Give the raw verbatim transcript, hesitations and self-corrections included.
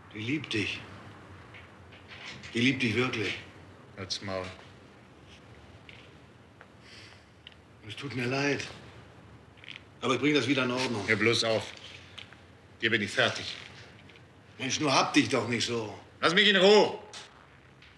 Die liebt dich. Die liebt dich wirklich. Halt's Maul. Es tut mir leid. Aber ich bring das wieder in Ordnung. Hör bloß auf. Hier bin ich fertig. Mensch, nur hab dich doch nicht so. Lass mich in Ruhe.